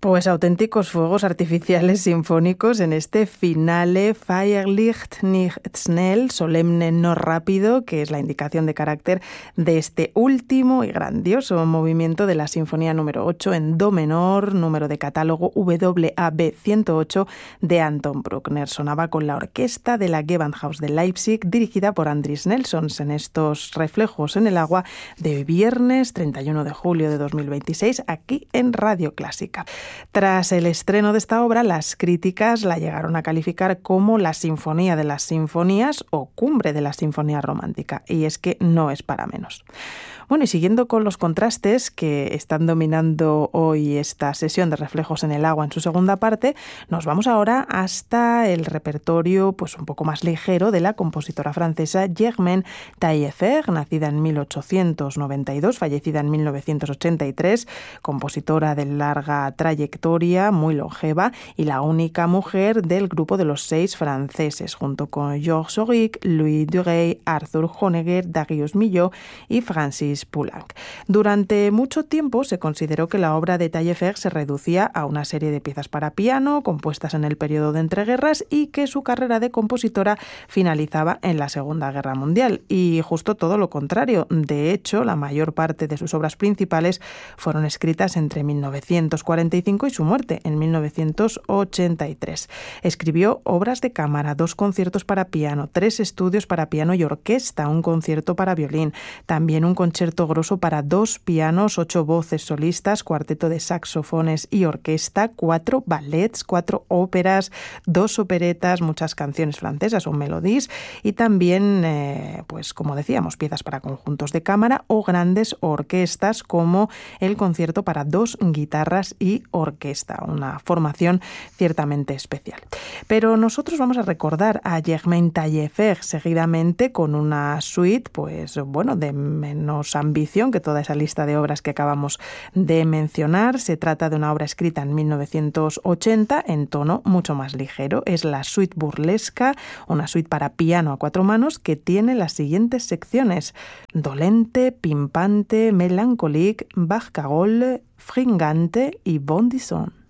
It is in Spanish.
Pues auténticos fuegos artificiales sinfónicos en este finale Feierlich nicht schnell, solemne no rápido, que es la indicación de carácter de este último y grandioso movimiento de la Sinfonía número 8 en do menor, número de catálogo WAB 108 de Anton Bruckner. Sonaba con la orquesta de la Gewandhaus de Leipzig, dirigida por Andris Nelsons, en estos Reflejos en el agua de viernes 31 de julio de 2026, aquí en Radio Clásica. Tras el estreno de esta obra, las críticas la llegaron a calificar como la sinfonía de las sinfonías o cumbre de la sinfonía romántica, y es que no es para menos. Bueno, y siguiendo con los contrastes que están dominando hoy esta sesión de Reflejos en el agua en su segunda parte, nos vamos ahora hasta el repertorio pues un poco más ligero de la compositora francesa Germaine Taillefer, nacida en 1892, fallecida en 1983, compositora de larga trayectoria, muy longeva, y la única mujer del grupo de los 6 franceses, junto con Georges Auric, Louis Duret, Arthur Honegger, Darius Milhaud y Francis Poulenc. Durante mucho tiempo se consideró que la obra de Taillefer se reducía a una serie de piezas para piano compuestas en el periodo de entreguerras y que su carrera de compositora finalizaba en la Segunda Guerra Mundial. Y justo todo lo contrario. De hecho, la mayor parte de sus obras principales fueron escritas entre 1945 y su muerte en 1983. Escribió obras de cámara, 2 conciertos para piano, 3 estudios para piano y orquesta, un concierto para violín, también un concierto grosso para 2 pianos, 8 voces solistas, cuarteto de saxofones y orquesta, 4 ballets, 4 óperas, 2 operetas, muchas canciones francesas o melodies y también, pues como decíamos, piezas para conjuntos de cámara o grandes orquestas como el concierto para 2 guitarras y orquesta, una formación ciertamente especial. Pero nosotros vamos a recordar a Germaine Taillefer seguidamente con una suite, pues bueno, de menos ambición que toda esa lista de obras que acabamos de mencionar. Se trata de una obra escrita en 1980 en tono mucho más ligero. Es la suite burlesca, una suite para piano a 4 manos que tiene las siguientes secciones: dolente, pimpante, mélancolique, barcarolle, fringante y bondissant.